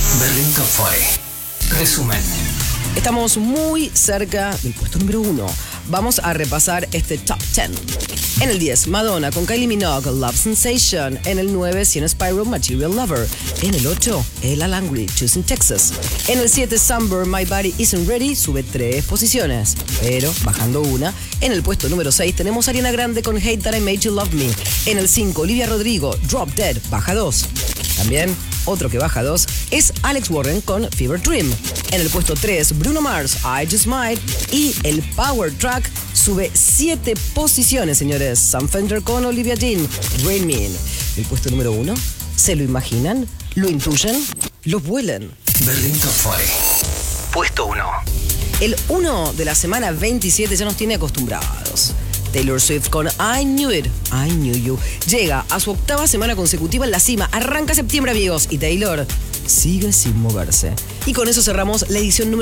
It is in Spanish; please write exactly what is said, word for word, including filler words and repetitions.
Berlín Top cinco. Resumen. Estamos muy cerca del puesto número uno. Vamos a repasar este top diez. En el diez, Madonna con Kylie Minogue, Love Sensation. En el nueve, Sienna Spyro, Material Lover. En el ocho, Ella Langry, Choosing Texas. En el siete, Summer, My Body Isn't Ready, sube tres posiciones, pero bajando una. En el puesto número seis tenemos a Ariana Grande con Hate That I Made You Love Me. En el cinco, Olivia Rodrigo, Drop Dead, baja dos. También, otro que baja dos es Alex Warren con Fever Dream. En el puesto tres, Bruno Mars, I Just Might. Y el Power Track sube siete posiciones, señores. Sam Fender con Olivia Dean, Rain Me. El puesto número uno, ¿se lo imaginan? ¿Lo intuyen? ¿Lo vuelan? Berlín Top cinco. Puesto uno. El uno de la semana veintisiete ya nos tiene acostumbrados. Taylor Swift con I Knew It, I Knew You. Llega a su octava semana consecutiva en la cima. Arranca septiembre, amigos. Y Taylor sigue sin moverse. Y con eso cerramos la edición número